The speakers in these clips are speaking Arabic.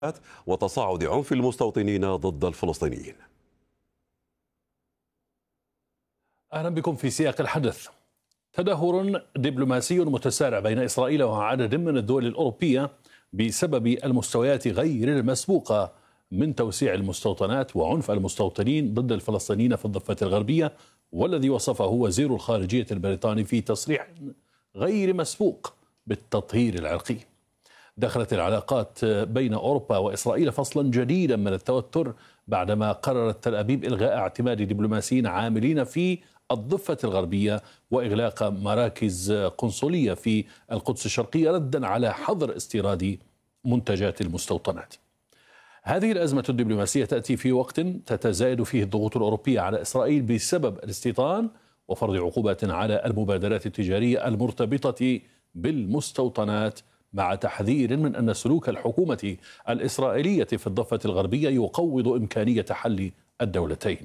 وتصاعد عنف المستوطنين ضد الفلسطينيين. أهلا بكم في سياق الحدث. تدهور دبلوماسي متسارع بين إسرائيل وعدد من الدول الأوروبية بسبب المستويات غير المسبوقة من توسيع المستوطنات وعنف المستوطنين ضد الفلسطينيين في الضفة الغربية، والذي وصفه وزير الخارجية البريطاني في تصريح غير مسبوق بالتطهير العرقي. دخلت العلاقات بين أوروبا وإسرائيل فصلا جديدا من التوتر بعدما قررت تل أبيب إلغاء اعتماد دبلوماسيين عاملين في الضفة الغربية وإغلاق مراكز قنصلية في القدس الشرقية ردا على حظر استيراد منتجات المستوطنات. هذه الأزمة الدبلوماسية تأتي في وقت تتزايد فيه الضغوط الأوروبية على إسرائيل بسبب الاستيطان وفرض عقوبات على المبادرات التجارية المرتبطة بالمستوطنات، مع تحذير من أن سلوك الحكومة الإسرائيلية في الضفة الغربية يقوض إمكانية حل الدولتين.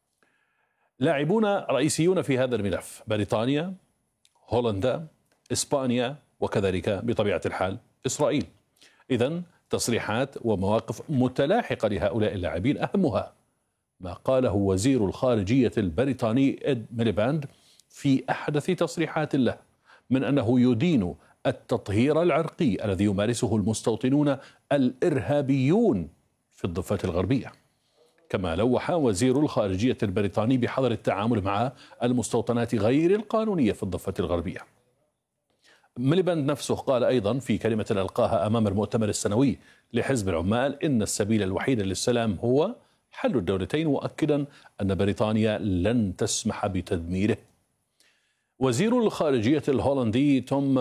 لاعبون رئيسيون في هذا الملف: بريطانيا، هولندا، إسبانيا، وكذلك بطبيعة الحال إسرائيل. إذن تصريحات ومواقف متلاحقة لهؤلاء اللاعبين، أهمها ما قاله وزير الخارجية البريطاني إد ميليباند في أحدث تصريحات له من أنه يدين التطهير العرقي الذي يمارسه المستوطنون الإرهابيون في الضفة الغربية. كما لوح وزير الخارجية البريطاني بحظر التعامل مع المستوطنات غير القانونية في الضفة الغربية. ميليباند نفسه قال أيضا في كلمة ألقاها أمام المؤتمر السنوي لحزب العمال إن السبيل الوحيد للسلام هو حل الدولتين، مؤكدا أن بريطانيا لن تسمح بتدميره. وزير الخارجية الهولندي توم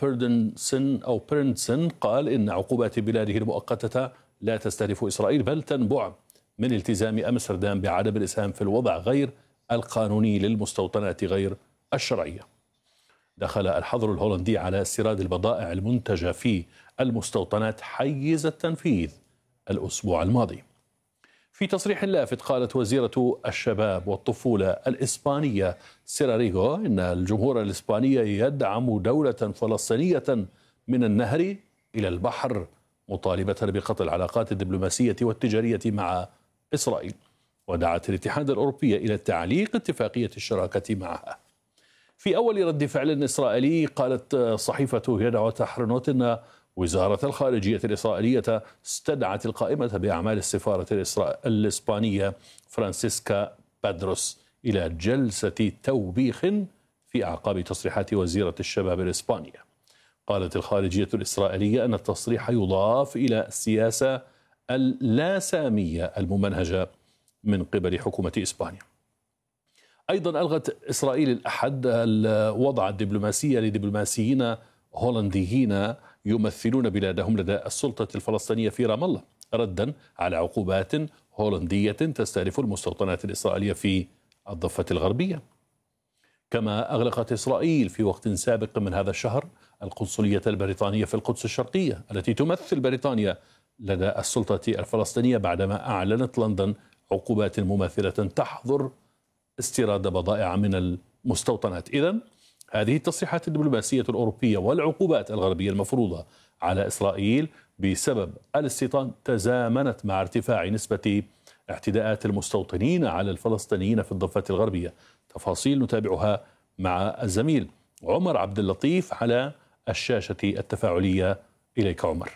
بيرنسون قال إن عقوبات بلاده المؤقتة لا تستهدف إسرائيل بل تنبع من التزام أمستردام بعدم الإسهام في الوضع غير القانوني للمستوطنات غير الشرعية. دخل الحظر الهولندي على استيراد البضائع المنتجة في المستوطنات حيز التنفيذ الأسبوع الماضي. في تصريح لافت قالت وزيرة الشباب والطفولة الإسبانية سيراريغو إن الجمهور الإسباني يدعم دولة فلسطينية من النهر إلى البحر، مطالبة بقطع العلاقات الدبلوماسية والتجارية مع إسرائيل، ودعت الاتحاد الأوروبي إلى تعليق اتفاقية الشراكة معها. في أول رد فعل إسرائيلي قالت صحيفة يدعوت حرنوت إن وزارة الخارجية الإسرائيلية استدعت القائمة بأعمال السفارة الإسبانية فرانسيسكا بادروس إلى جلسة توبيخ في أعقاب تصريحات وزيرة الشباب الإسبانية. قالت الخارجية الإسرائيلية أن التصريح يضاف إلى السياسة اللاسامية الممنهجة من قبل حكومة إسبانيا. أيضا ألغت إسرائيل الأحد الوضع الدبلوماسي لدبلوماسيين هولنديين يمثلون بلادهم لدى السلطة الفلسطينية في رام الله، ردا على عقوبات هولندية تستهدف المستوطنات الإسرائيلية في الضفة الغربية. كما أغلقت إسرائيل في وقت سابق من هذا الشهر القنصلية البريطانية في القدس الشرقية التي تمثل بريطانيا لدى السلطة الفلسطينية، بعدما أعلنت لندن عقوبات مماثلة تحظر استيراد بضائع من المستوطنات. إذن هذه التصريحات الدبلوماسية الأوروبية والعقوبات الغربية المفروضة على إسرائيل بسبب الاستيطان تزامنت مع ارتفاع نسبة اعتداءات المستوطنين على الفلسطينيين في الضفة الغربية. تفاصيل نتابعها مع الزميل عمر عبد اللطيف على الشاشة التفاعلية. إليك عمر.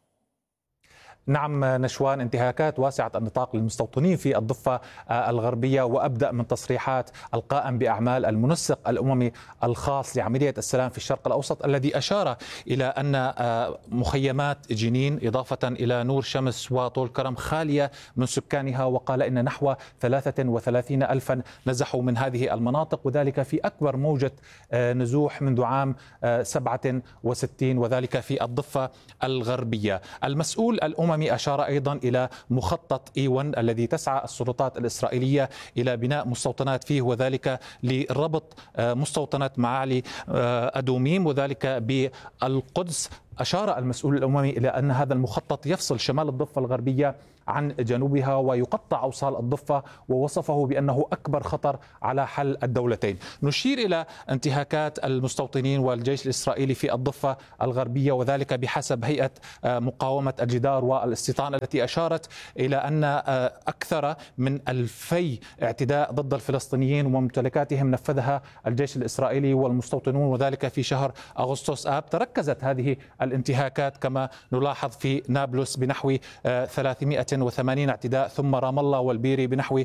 نعم نشوان، انتهاكات واسعة النطاق للمستوطنين في الضفة الغربية، وأبدأ من تصريحات القائم بأعمال المنسق الأممي الخاص لعملية السلام في الشرق الأوسط الذي أشار إلى أن مخيمات جنين إضافة إلى نور شمس وطول كرم خالية من سكانها، وقال إن نحو 33 ألفا نزحوا من هذه المناطق، وذلك في أكبر موجة نزوح منذ عام 67 وذلك في الضفة الغربية. المسؤول الأممي أشار أيضا إلى مخطط إيوان الذي تسعى السلطات الإسرائيلية إلى بناء مستوطنات فيه، وذلك لربط مستوطنات معالي أدوميم وذلك بالقدس أشار المسؤول الأممي إلى أن هذا المخطط يفصل شمال الضفة الغربية عن جنوبها ويقطع أوصال الضفة، ووصفه بأنه أكبر خطر على حل الدولتين. نشير إلى انتهاكات المستوطنين والجيش الإسرائيلي في الضفة الغربية، وذلك بحسب هيئة مقاومة الجدار والاستيطان التي أشارت إلى أن أكثر من 2000 اعتداء ضد الفلسطينيين وممتلكاتهم نفذها الجيش الإسرائيلي والمستوطنون، وذلك في شهر أغسطس آب. تركزت هذه الانتهاكات كما نلاحظ في نابلس بنحو 380 اعتداء، ثم رام الله والبيري بنحو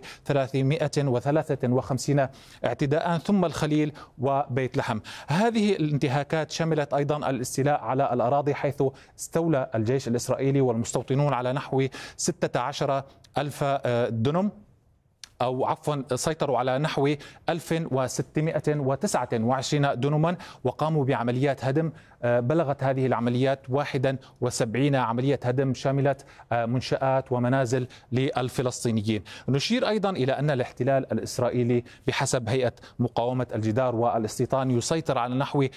353 اعتداء، ثم الخليل وبيت لحم. هذه الانتهاكات شملت أيضا الاستيلاء على الأراضي، حيث استولى الجيش الإسرائيلي والمستوطنون على نحو 16,000 دنم، أو عفوا سيطروا على نحو 1629 دنما، وقاموا بعمليات هدم. بلغت هذه العمليات 71 عملية هدم شملت منشآت ومنازل للفلسطينيين. نشير أيضا إلى أن الاحتلال الإسرائيلي بحسب هيئة مقاومة الجدار والاستيطان يسيطر على نحو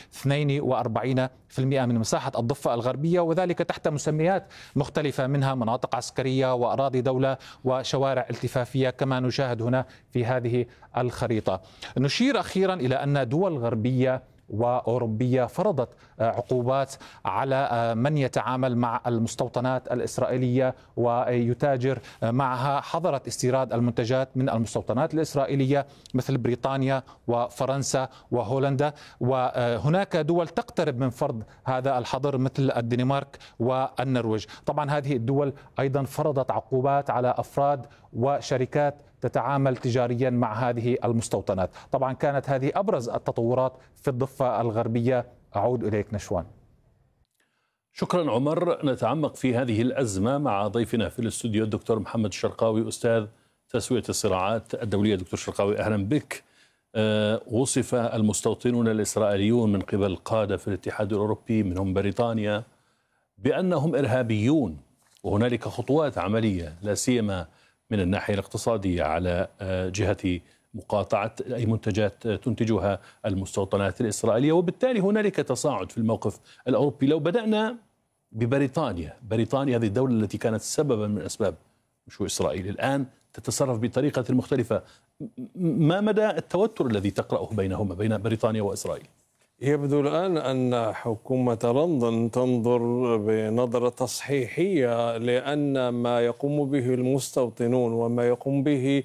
42% من مساحة الضفة الغربية، وذلك تحت مسميات مختلفة، منها مناطق عسكرية وأراضي دولة وشوارع التفافية كما نشاهد هنا في هذه الخريطة. نشير أخيرا إلى أن دول غربية وأوروبية فرضت عقوبات على من يتعامل مع المستوطنات الإسرائيلية ويتاجر معها. حظرت استيراد المنتجات من المستوطنات الإسرائيلية مثل بريطانيا وفرنسا وهولندا، وهناك دول تقترب من فرض هذا الحظر مثل الدنمارك والنرويج. طبعا هذه الدول أيضا فرضت عقوبات على أفراد وشركات تتعامل تجاريا مع هذه المستوطنات. طبعا كانت هذه أبرز التطورات في الضفة الغربية. أعود إليك نشوان. شكرا عمر. نتعمق في هذه الأزمة مع ضيفنا في الاستوديو الدكتور محمد الشرقاوي، أستاذ تسوية الصراعات الدولية. دكتور شرقاوي أهلا بك. وصف المستوطنون الإسرائيليون من قبل قادة في الاتحاد الأوروبي منهم بريطانيا بأنهم إرهابيون، وهنالك خطوات عملية لا سيما من الناحية الاقتصادية على جهة مقاطعة أي منتجات تنتجها المستوطنات الإسرائيلية، وبالتالي هنالك تصاعد في الموقف الأوروبي. لو بدأنا ببريطانيا، بريطانيا هذه الدولة التي كانت سببا من أسباب نشوء إسرائيل الآن تتصرف بطريقة مختلفة. ما مدى التوتر الذي تقرأه بينهما، بين بريطانيا وإسرائيل؟ يبدو الآن أن حكومة لندن تنظر بنظرة تصحيحية، لأن ما يقوم به المستوطنون وما يقوم به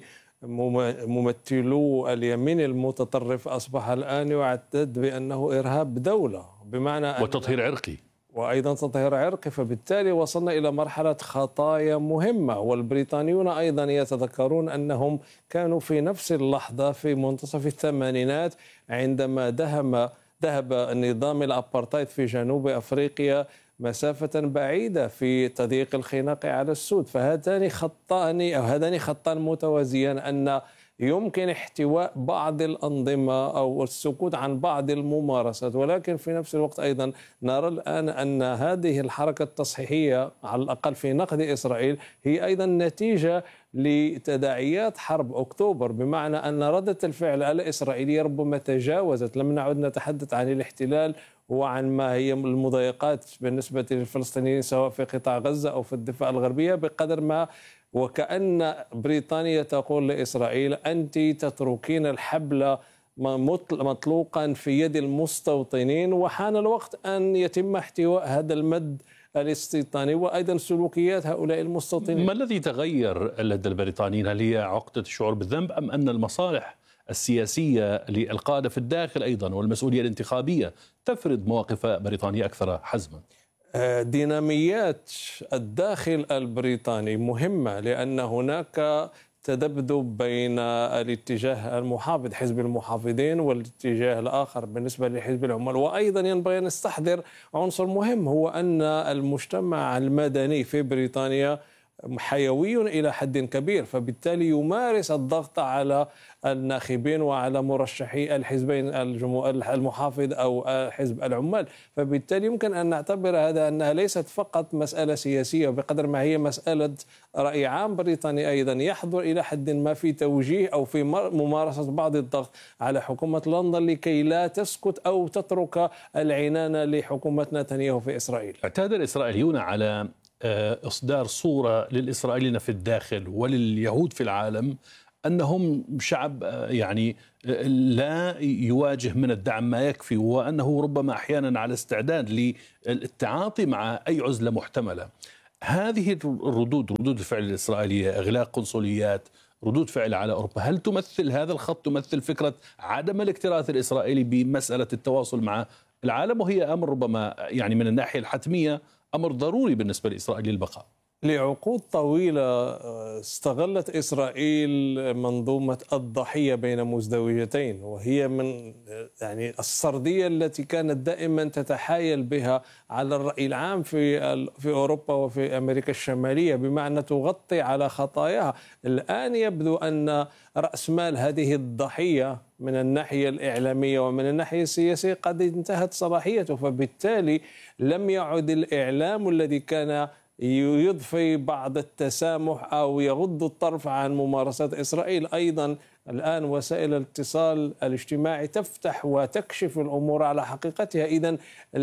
ممثلو اليمين المتطرف أصبح الآن يعتد بأنه إرهاب دولة، بمعنى وتطهير عرقي، وأيضا تطهير عرقي. فبالتالي وصلنا إلى مرحلة خطايا مهمة. والبريطانيون أيضا يتذكرون أنهم كانوا في نفس اللحظة في منتصف الثمانينات عندما ذهب نظام الأبارتايد في جنوب أفريقيا مسافة بعيدة في تضييق الخناق على السود. فهذان خطان متوازيان، أن يمكن احتواء بعض الأنظمة أو السكوت عن بعض الممارسات، ولكن في نفس الوقت أيضا نرى الآن أن هذه الحركة التصحيحية على الأقل في نقد إسرائيل هي أيضا نتيجة لتداعيات حرب أكتوبر، بمعنى أن ردة الفعل الإسرائيلية ربما تجاوزت. لم نعد نتحدث عن الاحتلال وعن ما هي المضايقات بالنسبة للفلسطينيين سواء في قطاع غزة أو في الضفة الغربية، بقدر ما وكأن بريطانيا تقول لإسرائيل أنت تتركين الحبل مطلوقا في يد المستوطنين، وحان الوقت أن يتم احتواء هذا المد الاستيطاني وأيضا سلوكيات هؤلاء المستوطنين. ما الذي تغير لدى البريطانيين؟ هل هي عقدة الشعور بالذنب أم أن المصالح السياسية للقادة في الداخل أيضا والمسؤولية الانتخابية تفرض مواقف بريطانيا أكثر حزما؟ ديناميات الداخل البريطاني مهمة، لأن هناك تذبذب بين الاتجاه المحافظ حزب المحافظين والاتجاه الآخر بالنسبة لحزب العمال. وأيضا ينبغي أن نستحضر عنصر مهم، هو أن المجتمع المدني في بريطانيا حيوي إلى حد كبير، فبالتالي يمارس الضغط على الناخبين وعلى مرشحي الحزبين المحافظ أو حزب العمال. فبالتالي يمكن أن نعتبر هذا أنها ليست فقط مسألة سياسية بقدر ما هي مسألة رأي عام بريطاني أيضا يحضر إلى حد ما في توجيه أو في ممارسة بعض الضغط على حكومة لندن لكي لا تسكت أو تترك العنان لحكومة نتنياهو في إسرائيل. اعتاد الإسرائيليون على إصدار صورة للإسرائيليين في الداخل ولليهود في العالم أنهم شعب يعني لا يواجه من الدعم ما يكفي، وأنه ربما أحيانا على استعداد للتعاطي مع أي عزلة محتملة. هذه ردود الفعل الإسرائيلية، إغلاق قنصليات، ردود فعل على أوروبا، هل تمثل هذا الخط تمثل فكرة عدم الاكتراث الإسرائيلي بمسألة التواصل مع العالم، وهي أمر ربما يعني من الناحية الحتمية أمر ضروري بالنسبة لإسرائيل للبقاء؟ لعقود طويلة استغلت إسرائيل منظومة الضحية بين مزدوجتين، وهي من يعني السردية التي كانت دائما تتحايل بها على الرأي العام في أوروبا وفي أمريكا الشمالية، بمعنى تغطي على خطاياها. الآن يبدو أن رأس مال هذه الضحية من الناحية الإعلامية ومن الناحية السياسية قد انتهت صلاحيته، فبالتالي لم يعد الإعلام الذي كان يضفي بعض التسامح أو يغض الطرف عن ممارسات إسرائيل. أيضا الآن وسائل الاتصال الاجتماعي تفتح وتكشف الأمور على حقيقتها. إذن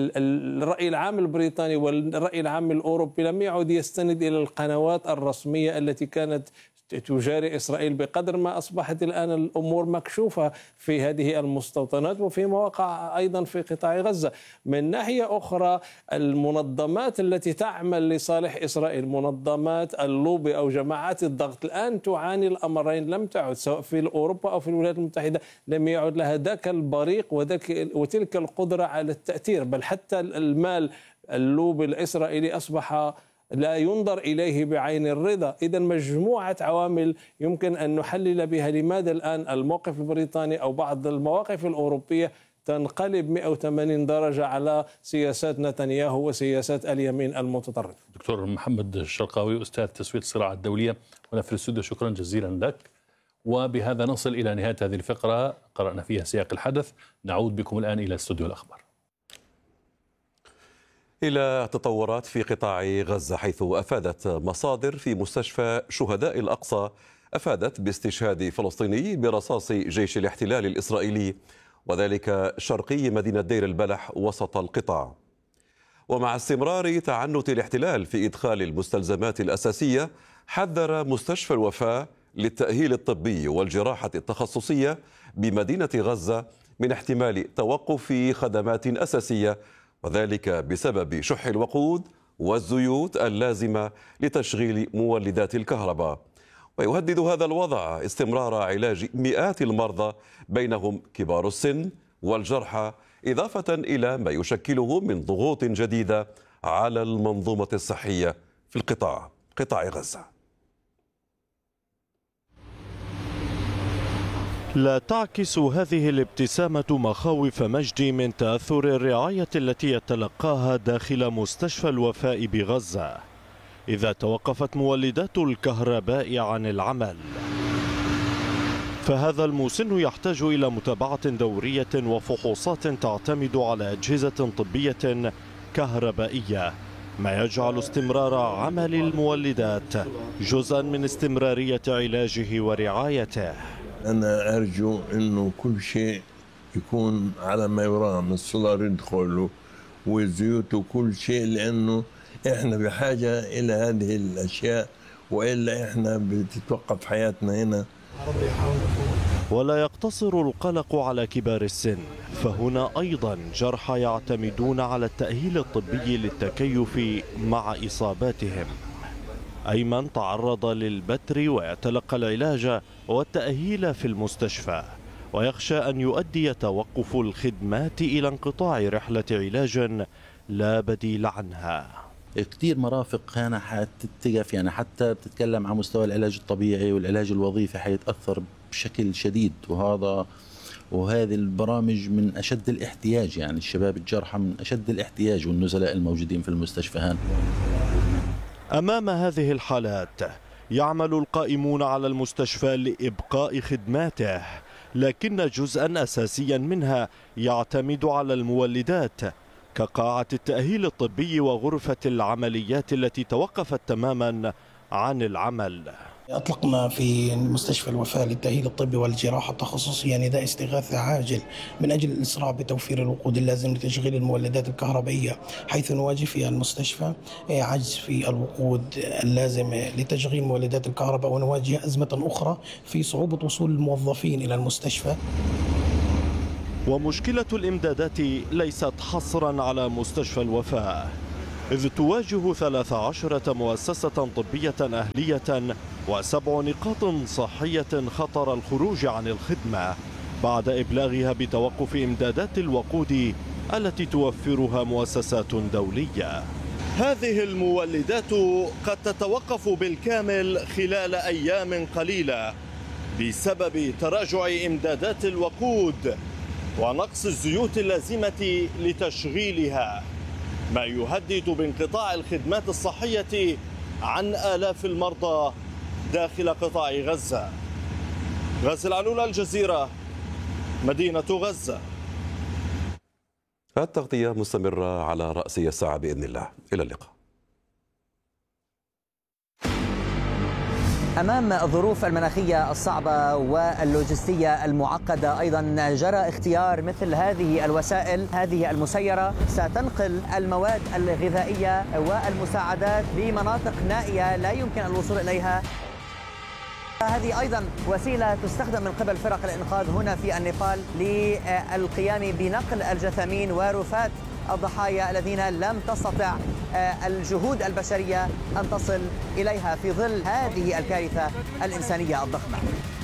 الرأي العام البريطاني والرأي العام الأوروبي لم يعد يستند إلى القنوات الرسمية التي كانت تجاري إسرائيل، بقدر ما أصبحت الآن الأمور مكشوفة في هذه المستوطنات وفي مواقع أيضا في قطاع غزة. من ناحية أخرى المنظمات التي تعمل لصالح إسرائيل، منظمات اللوبي أو جماعات الضغط، الآن تعاني الأمرين، لم تعد سواء في أوروبا أو في الولايات المتحدة لم يعد لها ذاك البريق وتلك القدرة على التأثير، بل حتى المال اللوبي الإسرائيلي أصبح لا ينظر إليه بعين الرضا. إذا مجموعة عوامل يمكن أن نحلل بها لماذا الآن الموقف البريطاني أو بعض المواقف الأوروبية تنقلب 180 درجة على سياسات نتنياهو وسياسات اليمين المتطرف. دكتور محمد الشرقاوي، أستاذ تسوية الصراع الدولية، هنا في الاستوديو، شكرا جزيلا لك. وبهذا نصل إلى نهاية هذه الفقرة قرأنا فيها سياق الحدث. نعود بكم الآن إلى استوديو الأخبار. إلى تطورات في قطاع غزة، حيث أفادت مصادر في مستشفى شهداء الأقصى باستشهاد فلسطيني برصاص جيش الاحتلال الإسرائيلي، وذلك شرقي مدينة دير البلح وسط القطاع. ومع استمرار تعنت الاحتلال في إدخال المستلزمات الأساسية، حذر مستشفى الوفاء للتأهيل الطبي والجراحة التخصصية بمدينة غزة من احتمال توقف خدمات أساسية، وذلك بسبب شح الوقود والزيوت اللازمة لتشغيل مولدات الكهرباء. ويهدد هذا الوضع استمرار علاج مئات المرضى بينهم كبار السن والجرحى، إضافة إلى ما يشكله من ضغوط جديدة على المنظومة الصحية في قطاع غزة. لا تعكس هذه الابتسامة مخاوف مجدي من تأثر الرعاية التي يتلقاها داخل مستشفى الوفاء بغزة إذا توقفت مولدات الكهرباء عن العمل. فهذا المسن يحتاج إلى متابعة دورية وفحوصات تعتمد على أجهزة طبية كهربائية، ما يجعل استمرار عمل المولدات جزءا من استمرارية علاجه ورعايته. أنا أرجو أنه كل شيء يكون على ما يرام، السولار يدخل والزيوت وكل شيء، لأنه إحنا بحاجة إلى هذه الأشياء، وإلا إحنا بتتوقف حياتنا هنا. ولا يقتصر القلق على كبار السن، فهنا أيضا جرحى يعتمدون على التأهيل الطبي للتكيف مع إصاباتهم. أيمن تعرض للبتر ويتلقى العلاج والتأهيل في المستشفى، ويخشى أن يؤدي توقف الخدمات إلى انقطاع رحلة علاج لا بديل عنها. كثير مرافق هنا حتتقف، يعني حتى بتتكلم عن مستوى العلاج الطبيعي والعلاج الوظيفي حيتأثر بشكل شديد، وهذه البرامج من أشد الاحتياج، يعني الشباب الجرحى من أشد الاحتياج والنزلاء الموجودين في المستشفى هنا. أمام هذه الحالات يعمل القائمون على المستشفى لإبقاء خدماته، لكن جزءا أساسيا منها يعتمد على المولدات كقاعة التأهيل الطبي وغرفة العمليات التي توقفت تماما عن العمل. أطلقنا في مستشفى الوفاء للتأهيل الطبي والجراحة التخصصية نداء استغاثة عاجل من أجل الإسراع بتوفير الوقود اللازم لتشغيل المولدات الكهربائية، حيث نواجه في المستشفى عجز في الوقود اللازم لتشغيل مولدات الكهرباء، ونواجه أزمة أخرى في صعوبة وصول الموظفين إلى المستشفى. ومشكلة الإمدادات ليست حصرا على مستشفى الوفاء، إذ تواجه 13 مؤسسة طبية أهلية و7 نقاط صحية خطر الخروج عن الخدمة بعد إبلاغها بتوقف إمدادات الوقود التي توفرها مؤسسات دولية. هذه المولدات قد تتوقف بالكامل خلال أيام قليلة بسبب تراجع إمدادات الوقود ونقص الزيوت اللازمة لتشغيلها، ما يهدد بانقطاع الخدمات الصحية عن آلاف المرضى داخل قطاع غزة. غازي العنولة، الجزيرة، مدينة غزة. التغطية مستمرة على رأسي الساعة بإذن الله. إلى اللقاء. أمام الظروف المناخية الصعبة واللوجستية المعقدة أيضا جرى اختيار مثل هذه الوسائل، هذه المسيرة ستنقل المواد الغذائية والمساعدات لمناطق نائية لا يمكن الوصول إليها. هذه أيضا وسيلة تستخدم من قبل فرق الإنقاذ هنا في النيبال للقيام بنقل الجثامين ورفات الضحايا الذين لم تستطع الجهود البشرية أن تصل إليها في ظل هذه الكارثة الإنسانية الضخمة.